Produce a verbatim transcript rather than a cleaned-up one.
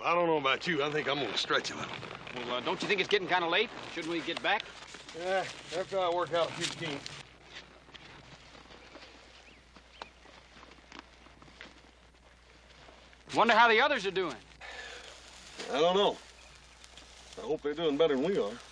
I don't know about you. I think I'm gonna stretch a little. Well, uh, don't you think it's getting kind of late? Shouldn't we get back? Yeah, after I work out a few kinks. Wonder how the others are doing. I don't know. I hope they're doing better than we are.